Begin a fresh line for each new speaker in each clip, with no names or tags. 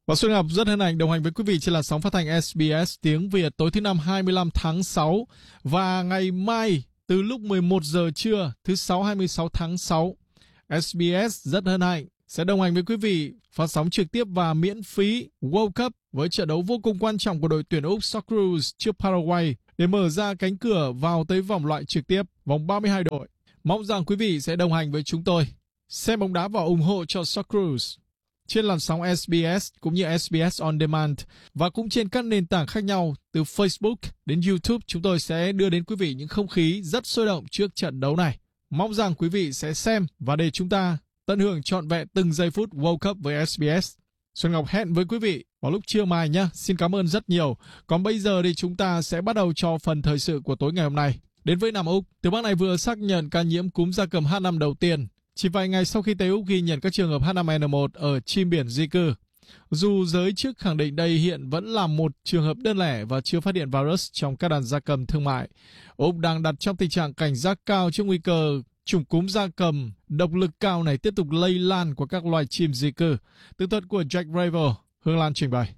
Và Xuân Ngọc rất hân hạnh đồng hành với quý vị trên làn sóng phát thanh SBS tiếng Việt tối thứ Năm 25 tháng 6 và ngày mai từ lúc 11 giờ trưa thứ Sáu 26 tháng 6. SBS rất hân hạnh sẽ đồng hành với quý vị phát sóng trực tiếp và miễn phí World Cup với trận đấu vô cùng quan trọng của đội tuyển Úc Socceroos trước Paraguay để mở ra cánh cửa vào tới vòng loại trực tiếp, vòng 32 đội. Mong rằng quý vị sẽ đồng hành với chúng tôi, xem bóng đá và ủng hộ cho Socceroos trên làn sóng SBS cũng như SBS On Demand và cũng trên các nền tảng khác nhau từ Facebook đến YouTube. Chúng tôi sẽ đưa đến quý vị những không khí rất sôi động trước trận đấu này. Mong rằng quý vị sẽ xem và để chúng ta tận hưởng trọn vẹn từng giây phút World Cup với SBS. Xuân Ngọc hẹn với quý vị vào lúc trưa mai nhé. Xin cảm ơn rất nhiều. Còn bây giờ thì chúng ta sẽ bắt đầu cho phần thời sự của tối ngày hôm nay. Đến với Nam Úc, tiểu bang này vừa xác nhận ca nhiễm cúm gia cầm H5 đầu tiên, chỉ vài ngày sau khi Tây Úc ghi nhận các trường hợp H5N1 ở chim biển di cư. Dù giới chức khẳng định đây hiện vẫn là một trường hợp đơn lẻ và chưa phát hiện virus trong các đàn gia cầm thương mại, Úc đang đặt trong tình trạng cảnh giác cao trước nguy cơ chủng cúm gia cầm độc lực cao này tiếp tục lây lan của các loài chim di cư. Tường thuật của Jack Ravel, Hương Lan trình bày.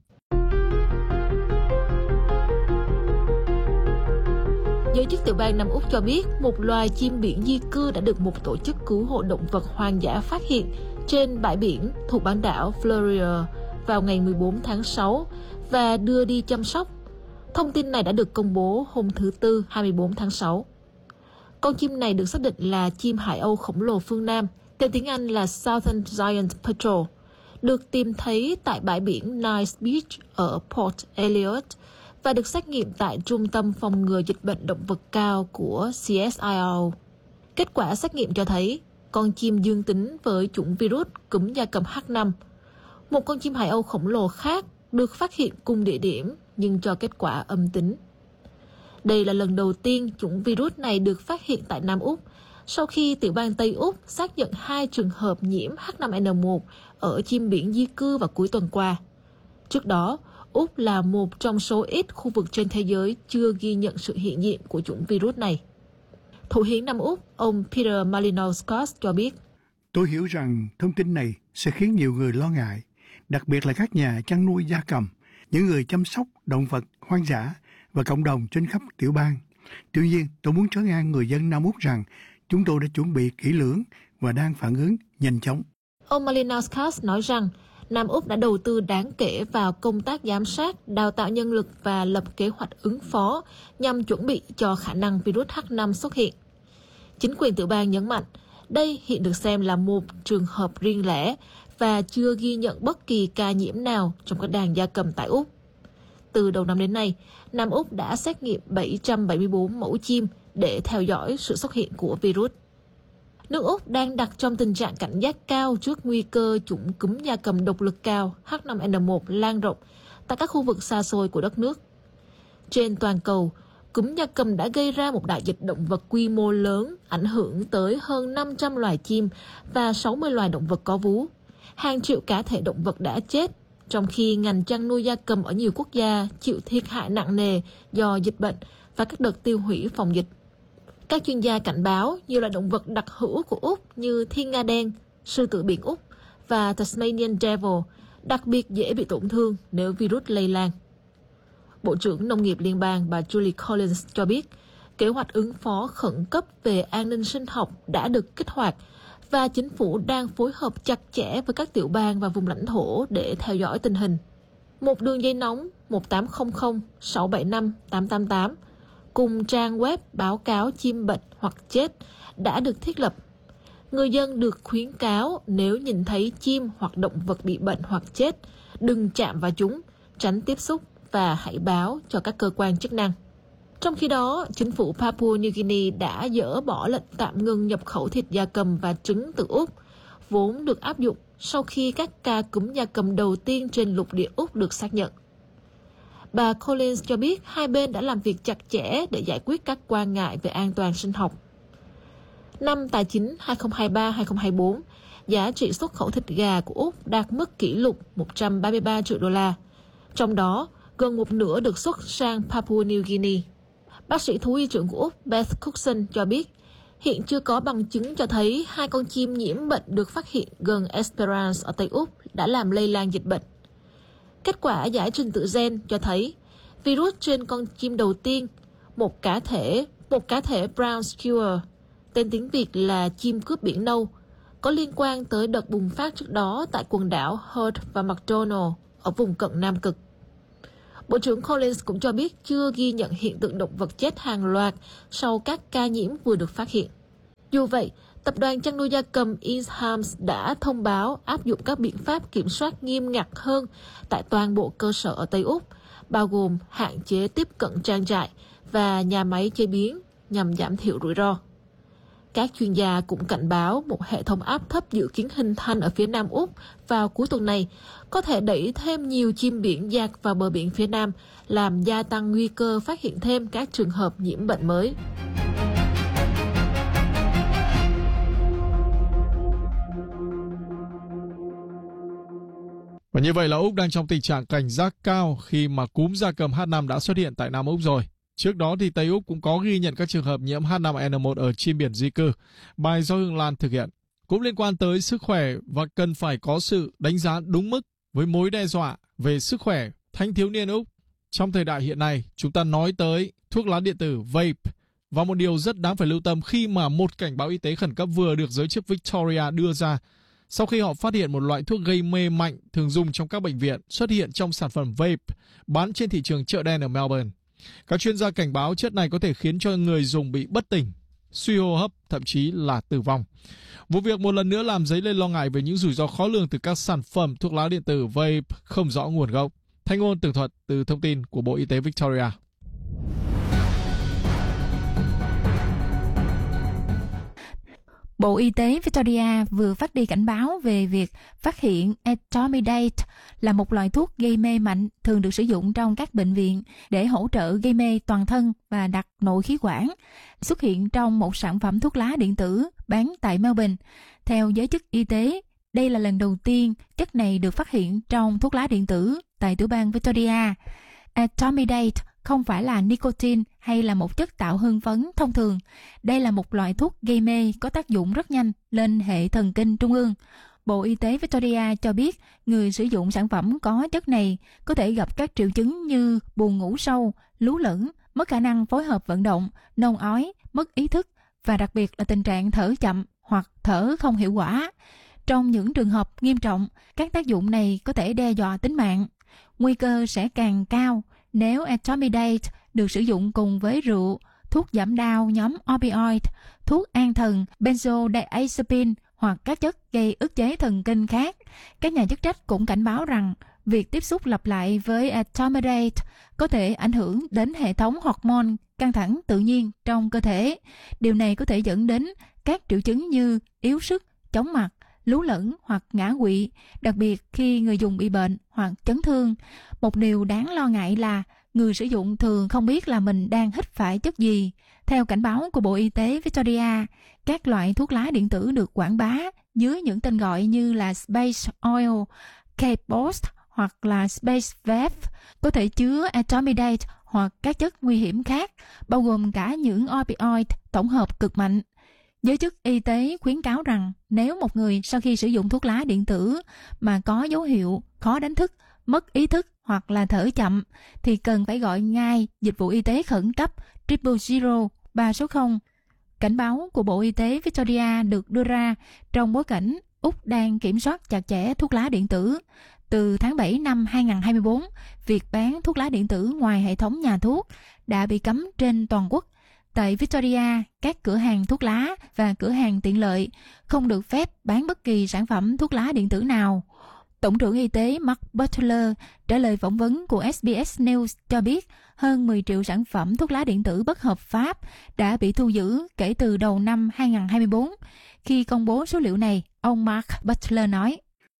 Giới chức tiểu bang Nam Úc cho biết một loài chim biển di cư đã được một tổ chức cứu hộ động vật hoang dã phát hiện trên bãi biển thuộc bán đảo Florida vào ngày 14 tháng 6 và đưa đi chăm sóc. Thông tin này đã được công bố hôm thứ Tư 24 tháng 6. Con chim này được xác định là chim hải âu khổng lồ phương Nam, tên tiếng Anh là Southern Giant Petrel, được tìm thấy tại bãi biển Nice Beach ở Port Elliot và được xét nghiệm tại Trung tâm Phòng ngừa Dịch bệnh Động vật cao của CSIRO. Kết quả xét nghiệm cho thấy con chim dương tính với chủng virus cúm gia cầm H5. Một con chim hải âu khổng lồ khác được phát hiện cùng địa điểm nhưng cho kết quả âm tính. Đây là lần đầu tiên chủng virus này được phát hiện tại Nam Úc sau khi tiểu bang Tây Úc xác nhận 2 trường hợp nhiễm H5N1 ở chim biển di cư vào cuối tuần qua. Trước đó, Úc là một trong số ít khu vực trên thế giới chưa ghi nhận sự hiện diện của chủng virus này. Thủ hiến Nam Úc, ông Peter Malinauskas cho biết:
Tôi hiểu rằng thông tin này sẽ khiến nhiều người lo ngại, đặc biệt là các nhà chăn nuôi gia cầm, những người chăm sóc động vật hoang dã và cộng đồng trên khắp tiểu bang. Tuy nhiên, tôi muốn trấn an người dân Nam Úc rằng chúng tôi đã chuẩn bị kỹ lưỡng và đang phản ứng nhanh chóng.
Ông Malinauskas nói rằng Nam Úc đã đầu tư đáng kể vào công tác giám sát, đào tạo nhân lực và lập kế hoạch ứng phó nhằm chuẩn bị cho khả năng virus H5 xuất hiện. Chính quyền tiểu bang nhấn mạnh, đây hiện được xem là một trường hợp riêng lẻ và chưa ghi nhận bất kỳ ca nhiễm nào trong các đàn gia cầm tại Úc. Từ đầu năm đến nay, Nam Úc đã xét nghiệm 774 mẫu chim để theo dõi sự xuất hiện của virus. Nước Úc đang đặt trong tình trạng cảnh giác cao trước nguy cơ chủng cúm gia cầm độc lực cao H5N1 lan rộng tại các khu vực xa xôi của đất nước. Trên toàn cầu, cúm gia cầm đã gây ra một đại dịch động vật quy mô lớn, ảnh hưởng tới hơn 500 loài chim và 60 loài động vật có vú. Hàng triệu cá thể động vật đã chết, trong khi ngành chăn nuôi gia cầm ở nhiều quốc gia chịu thiệt hại nặng nề do dịch bệnh và các đợt tiêu hủy phòng dịch. Các chuyên gia cảnh báo nhiều loài động vật đặc hữu của Úc như thiên nga đen, sư tử biển Úc và Tasmanian Devil đặc biệt dễ bị tổn thương nếu virus lây lan. Bộ trưởng Nông nghiệp Liên bang bà Julie Collins cho biết kế hoạch ứng phó khẩn cấp về an ninh sinh học đã được kích hoạt và chính phủ đang phối hợp chặt chẽ với các tiểu bang và vùng lãnh thổ để theo dõi tình hình. Một đường dây nóng 1800 675 888 cùng trang web báo cáo chim bệnh hoặc chết đã được thiết lập. Người dân được khuyến cáo nếu nhìn thấy chim hoặc động vật bị bệnh hoặc chết, đừng chạm vào chúng, tránh tiếp xúc và hãy báo cho các cơ quan chức năng. Trong khi đó, chính phủ Papua New Guinea đã dỡ bỏ lệnh tạm ngừng nhập khẩu thịt gia cầm và trứng từ Úc, vốn được áp dụng sau khi các ca cúm gia cầm đầu tiên trên lục địa Úc được xác nhận. Bà Collins cho biết hai bên đã làm việc chặt chẽ để giải quyết các quan ngại về an toàn sinh học. Năm tài chính 2023-2024, giá trị xuất khẩu thịt gà của Úc đạt mức kỷ lục 133 triệu đô la. Trong đó, gần một nửa được xuất sang Papua New Guinea. Bác sĩ thú y trưởng của Úc Beth Cookson cho biết, hiện chưa có bằng chứng cho thấy 2 con chim nhiễm bệnh được phát hiện gần Esperance ở Tây Úc đã làm lây lan dịch bệnh. Kết quả giải trình tự gen cho thấy virus trên con chim đầu tiên, một cá thể brown skewer, tên tiếng Việt là chim cướp biển nâu, có liên quan tới đợt bùng phát trước đó tại quần đảo Heard và McDonald ở vùng cận Nam Cực. Bộ trưởng Collins cũng cho biết chưa ghi nhận hiện tượng động vật chết hàng loạt sau các ca nhiễm vừa được phát hiện. Dù vậy, tập đoàn chăn nuôi gia cầm Eames đã thông báo áp dụng các biện pháp kiểm soát nghiêm ngặt hơn tại toàn bộ cơ sở ở Tây Úc, bao gồm hạn chế tiếp cận trang trại và nhà máy chế biến nhằm giảm thiểu rủi ro. Các chuyên gia cũng cảnh báo một hệ thống áp thấp dự kiến hình thành ở phía Nam Úc vào cuối tuần này có thể đẩy thêm nhiều chim biển dạt vào bờ biển phía Nam, làm gia tăng nguy cơ phát hiện thêm các trường hợp nhiễm bệnh mới.
Và như vậy là Úc đang trong tình trạng cảnh giác cao khi mà cúm gia cầm H5 đã xuất hiện tại Nam Úc rồi. Trước đó thì Tây Úc cũng có ghi nhận các trường hợp nhiễm H5N1 ở chim biển di cư. Bài do Hương Lan thực hiện. Cũng liên quan tới sức khỏe và cần phải có sự đánh giá đúng mức với mối đe dọa về sức khỏe thanh thiếu niên Úc. Trong thời đại hiện nay, chúng ta nói tới thuốc lá điện tử vape. Và một điều rất đáng phải lưu tâm khi mà một cảnh báo y tế khẩn cấp vừa được giới chức Victoria đưa ra sau khi họ phát hiện một loại thuốc gây mê mạnh thường dùng trong các bệnh viện xuất hiện trong sản phẩm vape bán trên thị trường chợ đen ở Melbourne. Các chuyên gia cảnh báo chất này có thể khiến cho người dùng bị bất tỉnh, suy hô hấp, thậm chí là tử vong. Vụ việc một lần nữa làm dấy lên lo ngại về những rủi ro khó lường từ các sản phẩm thuốc lá điện tử vape không rõ nguồn gốc. Thanh ngôn tường thuật từ thông tin của Bộ Y tế Victoria.
Bộ Y tế Victoria vừa phát đi cảnh báo về việc phát hiện etomidate là một loại thuốc gây mê mạnh thường được sử dụng trong các bệnh viện để hỗ trợ gây mê toàn thân và đặt nội khí quản, xuất hiện trong một sản phẩm thuốc lá điện tử bán tại Melbourne. Theo giới chức y tế, đây là lần đầu tiên chất này được phát hiện trong thuốc lá điện tử tại tiểu bang Victoria. Etomidate không phải là nicotine hay là một chất tạo hưng phấn thông thường. Đây là một loại thuốc gây mê có tác dụng rất nhanh lên hệ thần kinh trung ương. Bộ Y tế Victoria cho biết người sử dụng sản phẩm có chất này có thể gặp các triệu chứng như buồn ngủ sâu, lú lẫn, mất khả năng phối hợp vận động, nôn ói, mất ý thức và đặc biệt là tình trạng thở chậm hoặc thở không hiệu quả. Trong những trường hợp nghiêm trọng, các tác dụng này có thể đe dọa tính mạng. Nguy cơ sẽ càng cao nếu etomidate được sử dụng cùng với rượu, thuốc giảm đau nhóm opioid, thuốc an thần, benzodiazepine hoặc các chất gây ức chế thần kinh khác. Các nhà chức trách cũng cảnh báo rằng việc tiếp xúc lặp lại với etomidate có thể ảnh hưởng đến hệ thống hormone căng thẳng tự nhiên trong cơ thể. Điều này có thể dẫn đến các triệu chứng như yếu sức, chóng mặt, lú lẫn hoặc ngã quỵ, đặc biệt khi người dùng bị bệnh hoặc chấn thương. Một điều đáng lo ngại là người sử dụng thường không biết là mình đang hít phải chất gì. Theo cảnh báo của Bộ Y tế Victoria, các loại thuốc lá điện tử được quảng bá dưới những tên gọi như là Space Oil, K-Post hoặc là Space Vape có thể chứa etomidate hoặc các chất nguy hiểm khác, bao gồm cả những opioid tổng hợp cực mạnh. Giới chức y tế khuyến cáo rằng nếu một người sau khi sử dụng thuốc lá điện tử mà có dấu hiệu khó đánh thức, mất ý thức hoặc là thở chậm thì cần phải gọi ngay dịch vụ y tế khẩn cấp 000 360. Cảnh báo của Bộ Y tế Victoria được đưa ra trong bối cảnh Úc đang kiểm soát chặt chẽ thuốc lá điện tử. Từ tháng 7 năm 2024, việc bán thuốc lá điện tử ngoài hệ thống nhà thuốc đã bị cấm trên toàn quốc. Tại Victoria, các cửa hàng thuốc lá và cửa hàng tiện lợi không được phép bán bất kỳ sản phẩm thuốc lá điện tử nào. Tổng trưởng Y tế Mark Butler trả lời phỏng vấn của SBS News cho biết hơn 10 triệu sản phẩm thuốc lá điện tử bất hợp pháp đã bị thu giữ kể từ đầu năm 2024. Khi công bố số liệu này, ông Mark Butler nói: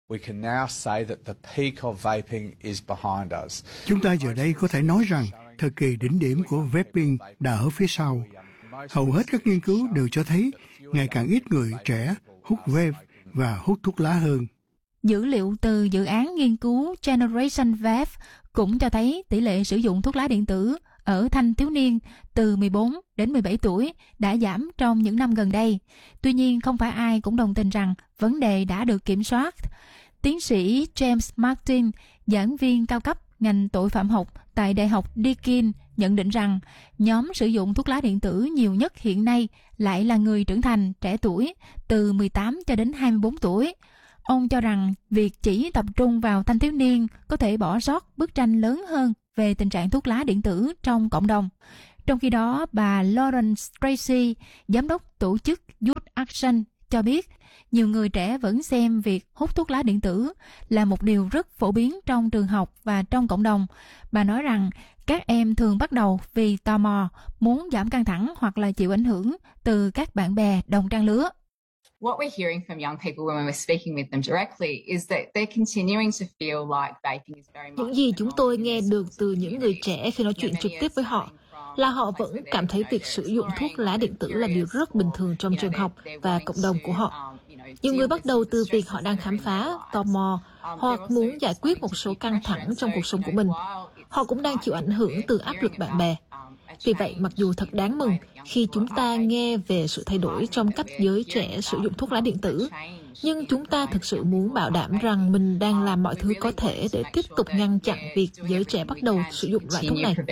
Chúng ta giờ đây có thể nói rằng thời kỳ đỉnh điểm của vaping đã ở phía sau. Hầu hết các nghiên cứu đều cho thấy ngày càng ít người trẻ hút vape và hút thuốc lá hơn.
Dữ liệu từ dự án nghiên cứu Generation Vape cũng cho thấy tỷ lệ sử dụng thuốc lá điện tử ở thanh thiếu niên từ 14 đến 17 tuổi đã giảm trong những năm gần đây. Tuy nhiên, không phải ai cũng đồng tình rằng vấn đề đã được kiểm soát. Tiến sĩ James Martin, giảng viên cao cấp ngành tội phạm học tại Đại học Deakin nhận định rằng nhóm sử dụng thuốc lá điện tử nhiều nhất hiện nay lại là người trưởng thành trẻ tuổi từ 18 cho đến 24 tuổi. Ông cho rằng việc chỉ tập trung vào thanh thiếu niên có thể bỏ sót bức tranh lớn hơn về tình trạng thuốc lá điện tử trong cộng đồng. Trong khi đó, bà Lauren Tracy, giám đốc tổ chức Youth Action, cho biết nhiều người trẻ vẫn xem việc hút thuốc lá điện tử là một điều rất phổ biến trong trường học và trong cộng đồng. Bà nói rằng các em thường bắt đầu vì tò mò, muốn giảm căng thẳng hoặc là chịu ảnh hưởng từ các bạn bè đồng trang lứa.
What we're hearing from young people when we're speaking with them directly is that they're continuing to feel like vaping is very much.
Những gì chúng tôi nghe được từ những người trẻ khi nói chuyện trực tiếp với họ là họ vẫn cảm thấy việc sử dụng thuốc lá điện tử là điều rất bình thường trong trường học và cộng đồng của họ. Nhiều người bắt đầu từ việc họ đang khám phá, tò mò hoặc muốn giải quyết một số căng thẳng trong cuộc sống của mình. Họ cũng đang chịu ảnh hưởng từ áp lực bạn bè. Vì vậy, mặc dù thật đáng mừng khi chúng ta nghe về sự thay đổi trong cách giới trẻ sử dụng thuốc lá điện tử, nhưng chúng ta thực sự muốn bảo đảm rằng mình đang làm mọi thứ có thể để tiếp tục ngăn chặn việc giới trẻ bắt đầu sử dụng loại thuốc này.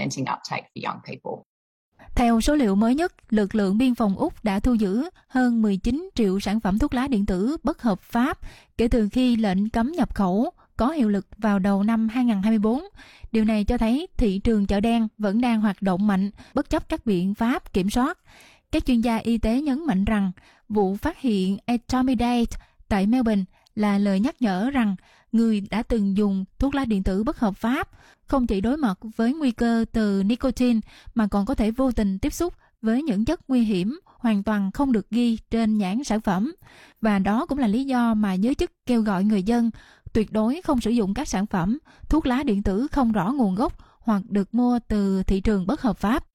Theo số liệu mới nhất, lực lượng biên phòng Úc đã thu giữ hơn 19 triệu sản phẩm thuốc lá điện tử bất hợp pháp kể từ khi lệnh cấm nhập khẩu có hiệu lực vào đầu năm 2024. Điều này cho thấy thị trường chợ đen vẫn đang hoạt động mạnh bất chấp các biện pháp kiểm soát. Các chuyên gia y tế nhấn mạnh rằng vụ phát hiện Etomidate tại Melbourne là lời nhắc nhở rằng người đã từng dùng thuốc lá điện tử bất hợp pháp không chỉ đối mặt với nguy cơ từ nicotine mà còn có thể vô tình tiếp xúc với những chất nguy hiểm hoàn toàn không được ghi trên nhãn sản phẩm. Và đó cũng là lý do mà giới chức kêu gọi người dân tuyệt đối không sử dụng các sản phẩm thuốc lá điện tử không rõ nguồn gốc hoặc được mua từ thị trường bất hợp pháp.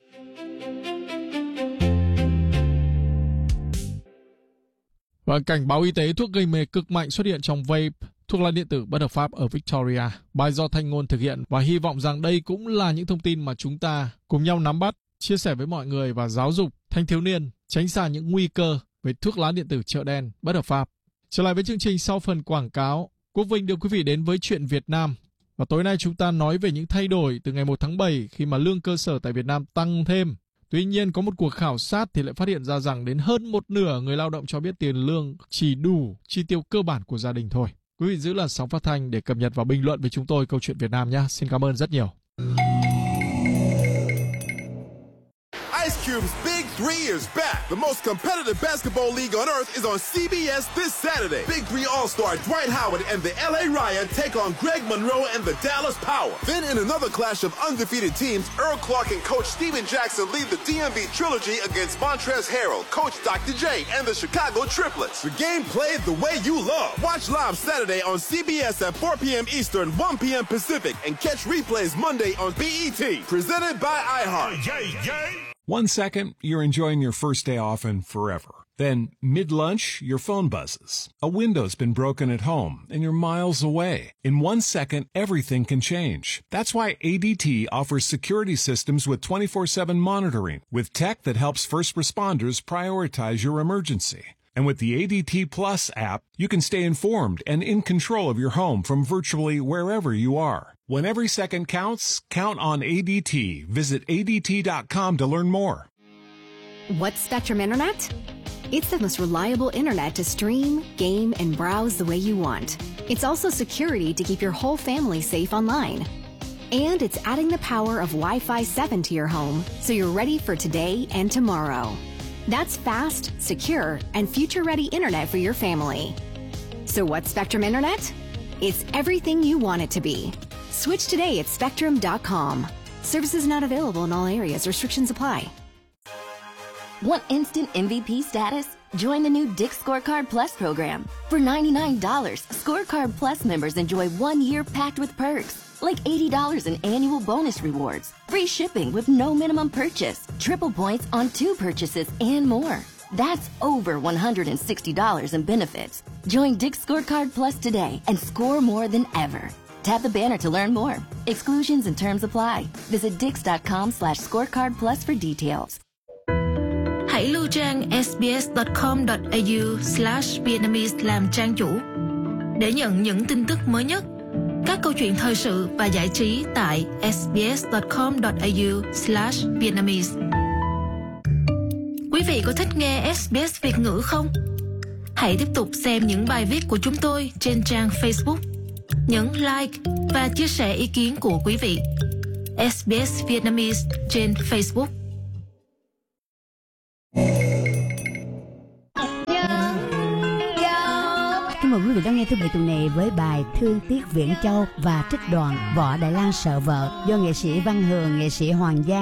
Và cảnh báo y tế thuốc gây mê cực mạnh xuất hiện trong vape, thuốc lá điện tử bất hợp pháp ở Victoria. Bài do Thanh Ngôn thực hiện và hy vọng rằng đây cũng là những thông tin mà chúng ta cùng nhau nắm bắt, chia sẻ với mọi người và giáo dục thanh thiếu niên tránh xa những nguy cơ về thuốc lá điện tử chợ đen bất hợp pháp. Trở lại với chương trình sau phần quảng cáo, Quốc Vinh đưa quý vị đến với chuyện Việt Nam. Và tối nay chúng ta nói về những thay đổi từ ngày 1 tháng 7 khi mà lương cơ sở tại Việt Nam tăng thêm. Tuy nhiên, có một cuộc khảo sát thì lại phát hiện ra rằng đến hơn một nửa người lao động cho biết tiền lương chỉ đủ chi tiêu cơ bản của gia đình thôi. Quý vị giữ làn sóng phát thanh để cập nhật và bình luận với chúng tôi câu chuyện Việt Nam nhé. Xin cảm ơn rất nhiều.
Ice Cube's Big Three is back. The most competitive basketball league on earth is on CBS this Saturday. Big Three All-Star Dwight Howard and the LA Riot take on Greg Monroe and the Dallas Power. Then in another clash of undefeated teams, Earl Clark and Coach Steven Jackson lead the DMV Trilogy against Montrezl Harrell, Coach Dr. J, and the Chicago Triplets. The game played the way you love. Watch live Saturday on CBS at 4 p.m. Eastern, 1 p.m. Pacific, and catch replays Monday on BET. Presented by iHeart.
One second, you're enjoying your first day off and forever. Then, mid-lunch, your phone buzzes. A window's been broken at home, and you're miles away. In 1 second, everything can change. That's why ADT offers security systems with 24/7 monitoring, with tech that helps first responders prioritize your emergency. And with the ADT Plus app, you can stay informed and in control of your home from virtually wherever you are. When every second counts, count on ADT. Visit ADT.com to learn more.
What's Spectrum Internet? It's the most reliable internet to stream, game, and browse the way you want. It's also security to keep your whole family safe online. And it's adding the power of Wi-Fi 7 to your home so you're ready for today and tomorrow. That's fast, secure, and future-ready internet for your family. So what's Spectrum Internet? It's everything you want it to be. Switch today at Spectrum.com. Services not available in all areas. Restrictions apply.
Want instant MVP status? Join the new Dick's Scorecard Plus program. For $99, Scorecard Plus members enjoy 1 year packed with perks, like $80 in annual bonus rewards, free shipping with no minimum purchase, triple points on 2 purchases, and more. That's over $160 in benefits. Join Dick's Scorecard Plus today and score more than ever. Tap the banner to learn more. Exclusions and terms apply. Visit dix.com/scorecard plus for details.
Hãy lưu trang sbs.com.au/Vietnamese làm trang chủ để nhận những tin tức mới nhất, các câu chuyện thời sự và giải trí tại sbs.com.au/Vietnamese. Quý vị có thích nghe SBS Việt ngữ không? Hãy tiếp tục xem những bài viết của chúng tôi trên trang Facebook. Nhấn like và chia sẻ ý kiến của quý vị. SBS Vietnamese trên Facebook.
Kính mời quý vị đón nghe thứ bảy tuần này với bài Thương Tiếc Viễn Châu và trích đoạn Võ Đại Lang Sợ Vợ do nghệ sĩ Văn Hường, nghệ sĩ Hoàng Gia